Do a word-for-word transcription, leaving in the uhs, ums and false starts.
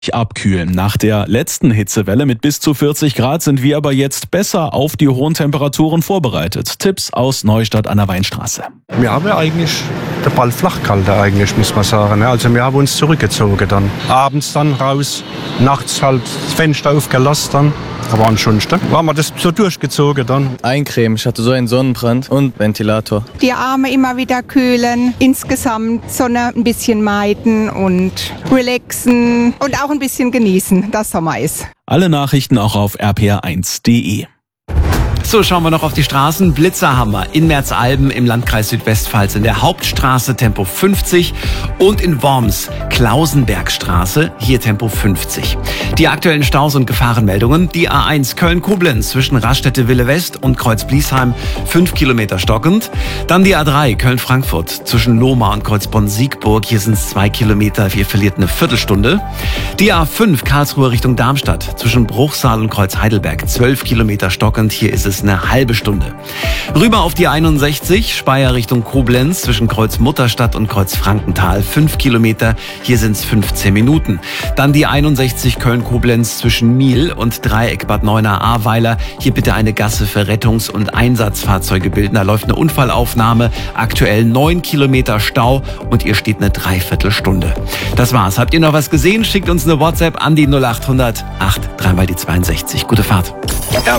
Abkühlen. Nach der letzten Hitzewelle mit bis zu vierzig Grad sind wir aber jetzt besser auf die hohen Temperaturen vorbereitet. Tipps aus Neustadt an der Weinstraße. Wir haben ja eigentlich den Ball flach gehalten, eigentlich, muss man sagen. Also wir haben uns zurückgezogen dann. Abends dann raus, nachts halt das Fenster aufgelassen dann. Aber ansonsten haben wir das so durchgezogen dann. Eincremen, ich hatte so einen Sonnenbrand und Ventilator. Die Arme immer wieder kühlen, insgesamt Sonne ein bisschen meiden und relaxen und auch ein bisschen genießen, das Sommer ist. Alle Nachrichten auch auf r p r eins punkt d e. So, schauen wir noch auf die Straßen. Blitzer haben wir in Merzalben im Landkreis Südwestpfalz in der Hauptstraße Tempo fünfzig und in Worms Klausenbergstraße, hier Tempo fünfzig. Die aktuellen Staus und Gefahrenmeldungen. Die A eins Köln-Koblenz zwischen Raststätte-Wille West und Kreuz-Bliesheim fünf Kilometer stockend. Dann die A drei Köln-Frankfurt zwischen Lohmar und Kreuzbonn-Siegburg. Hier sind es zwei Kilometer. Ihr verliert eine Viertelstunde. Die A fünf Karlsruhe Richtung Darmstadt zwischen Bruchsal und Kreuz-Heidelberg zwölf Kilometer stockend. Hier ist es eine halbe Stunde. Rüber auf die einundsechzig, Speyer Richtung Koblenz zwischen Kreuz Mutterstadt und Kreuz Frankenthal, fünf Kilometer, hier sind es fünfzehn Minuten. Dann die einundsechzig Köln-Koblenz zwischen Miel und Dreieck Bad Neuenahr-Ahrweiler, hier bitte eine Gasse für Rettungs- und Einsatzfahrzeuge bilden. Da läuft eine Unfallaufnahme, aktuell neun Kilometer Stau und ihr steht eine Dreiviertelstunde. Das war's. Habt ihr noch was gesehen? Schickt uns eine WhatsApp an die null acht hundert acht, dreimal die zweiundsechzig. Gute Fahrt.